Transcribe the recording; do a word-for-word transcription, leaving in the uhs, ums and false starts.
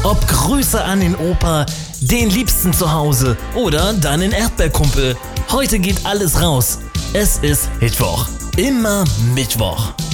Ob Grüße an den Opa, den Liebsten zu Hause oder deinen Erdbeerkumpel. Heute geht alles raus. Es ist Mittwoch. Immer Mittwoch.